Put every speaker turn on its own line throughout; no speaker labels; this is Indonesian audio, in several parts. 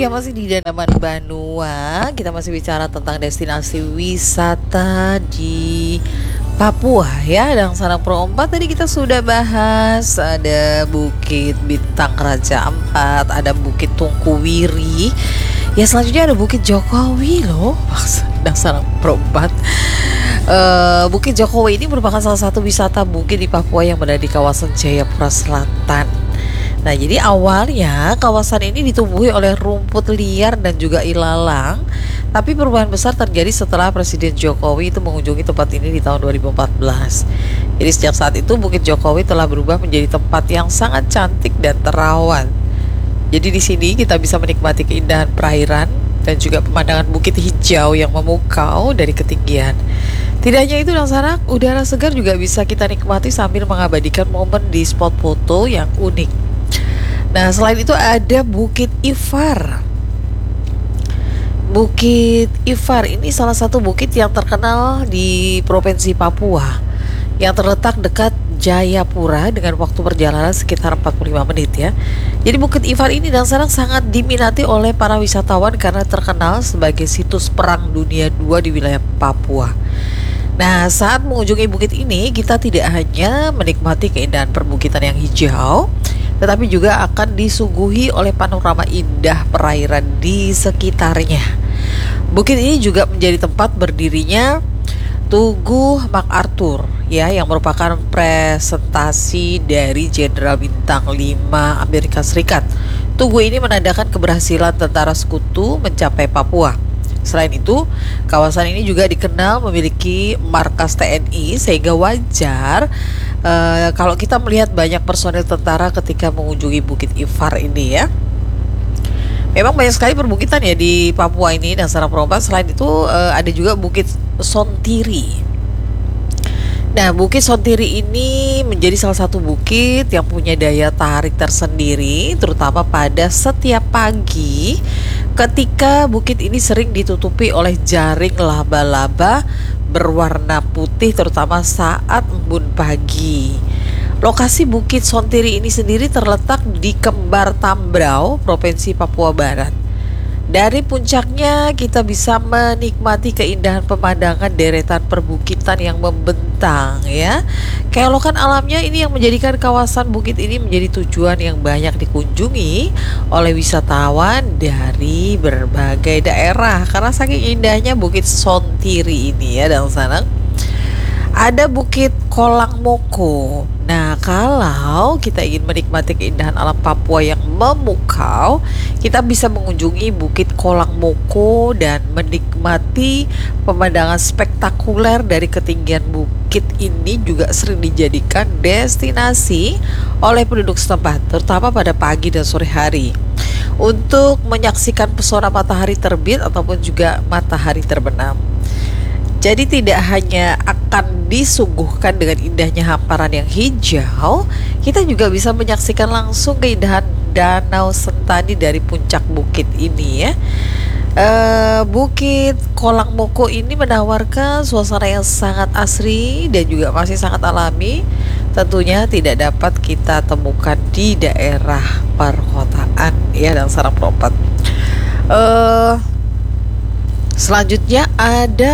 ya, masih di Danaman Banua. Kita masih bicara tentang destinasi wisata di Papua ya. Dan Sarang Pro 4 tadi kita sudah bahas. Ada Bukit Bintang Raja Ampat, ada Bukit Tungkuwiri. Ya selanjutnya ada Bukit Jokowi loh. Dan Sarang Pro 4. Bukit Jokowi ini merupakan salah satu wisata bukit di Papua yang berada di kawasan Jayapura Selatan. Nah, jadi awalnya kawasan ini ditumbuhi oleh rumput liar dan juga ilalang, tapi perubahan besar terjadi setelah Presiden Jokowi itu mengunjungi tempat ini di tahun 2014. Jadi sejak saat itu Bukit Jokowi telah berubah menjadi tempat yang sangat cantik dan terawat. Jadi di sini kita bisa menikmati keindahan perairan dan juga pemandangan bukit hijau yang memukau dari ketinggian. Tidak hanya itu, Sanak, udara segar juga bisa kita nikmati sambil mengabadikan momen di spot foto yang unik. Nah, selain itu ada Bukit Ifar. Bukit Ifar ini salah satu bukit yang terkenal di Provinsi Papua yang terletak dekat Jayapura dengan waktu perjalanan sekitar 45 menit ya. Jadi Bukit Ifar ini sangat diminati oleh para wisatawan karena terkenal sebagai situs perang dunia II di wilayah Papua. Nah, saat mengunjungi bukit ini kita tidak hanya menikmati keindahan perbukitan yang hijau, tetapi juga akan disuguhi oleh panorama indah perairan di sekitarnya. Bukit ini juga menjadi tempat berdirinya Tugu MacArthur ya, yang merupakan presentasi dari Jenderal Bintang 5 Amerika Serikat. Tugu ini menandakan keberhasilan tentara sekutu mencapai Papua. Selain itu, kawasan ini juga dikenal memiliki markas TNI sehingga wajar kalau kita melihat banyak personil tentara ketika mengunjungi Bukit Ifar ini ya. Memang banyak sekali perbukitan ya di Papua ini dan Sarang Pro 4. Selain itu ada juga Bukit Sontiri. Nah, Bukit Sontiri ini menjadi salah satu bukit yang punya daya tarik tersendiri, terutama pada setiap pagi ketika bukit ini sering ditutupi oleh jaring laba-laba berwarna putih, terutama saat embun pagi. Lokasi Bukit Sontiri ini sendiri terletak di Kembar Tambrau, Provinsi Papua Barat. Dari puncaknya kita bisa menikmati keindahan pemandangan deretan perbukitan yang membentang ya. Keelokan alamnya ini yang menjadikan kawasan bukit ini menjadi tujuan yang banyak dikunjungi oleh wisatawan dari berbagai daerah karena saking indahnya Bukit Sontiri ini ya. Dan sana ada Bukit Kolang Moko. Nah, kalau kita ingin menikmati keindahan alam Papua yang memukau, kita bisa mengunjungi Bukit Kolang Moko dan menikmati pemandangan spektakuler dari ketinggian bukit ini. Juga sering dijadikan destinasi oleh penduduk setempat, terutama pada pagi dan sore hari, untuk menyaksikan pesona matahari terbit ataupun juga matahari terbenam. Jadi tidak hanya akan disuguhkan dengan indahnya hamparan yang hijau, kita juga bisa menyaksikan langsung keindahan Danau Sentani dari puncak bukit ini ya. Bukit Kolang Moko ini menawarkan suasana yang sangat asri dan juga masih sangat alami. Tentunya tidak dapat kita temukan di daerah perkotaan ya, dan Sarang Pro 4. Selanjutnya ada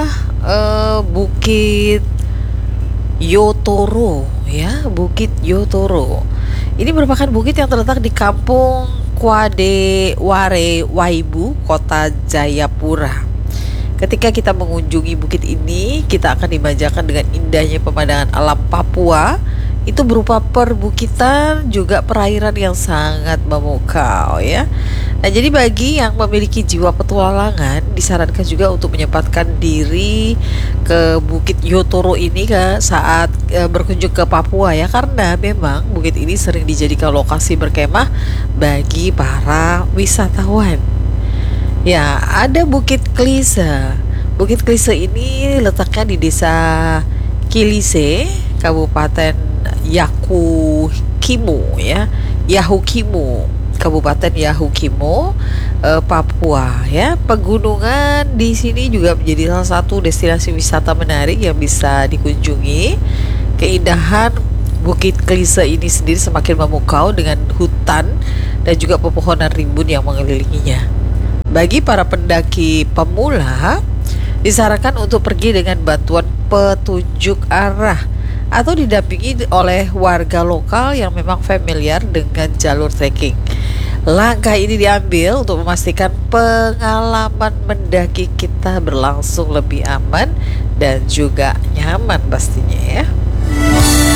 Bukit Yotoro ya, Bukit Yotoro. Ini merupakan bukit yang terletak di Kampung Kuadeware Waibu, Kota Jayapura. Ketika kita mengunjungi bukit ini, kita akan dimanjakan dengan indahnya pemandangan alam Papua. Itu berupa perbukitan juga perairan yang sangat memukau ya. Nah, jadi bagi yang memiliki jiwa petualangan disarankan juga untuk menyempatkan diri ke Bukit Yotoro ini saat berkunjung ke Papua ya, karena memang bukit ini sering dijadikan lokasi berkemah bagi para wisatawan. Ya, ada Bukit Klise. Bukit Klise ini letaknya di Desa Kilise, Kabupaten Yahukimo ya, Yahukimo, Kabupaten Yahukimo, Papua ya. Pegunungan di sini juga menjadi salah satu destinasi wisata menarik yang bisa dikunjungi. Keindahan Bukit Klise ini sendiri semakin memukau dengan hutan dan juga pepohonan rimbun yang mengelilinginya. Bagi para pendaki pemula, disarankan untuk pergi dengan bantuan petunjuk arah atau didampingi oleh warga lokal yang memang familiar dengan jalur trekking. Langkah ini diambil untuk memastikan pengalaman mendaki kita berlangsung lebih aman dan juga nyaman pastinya ya.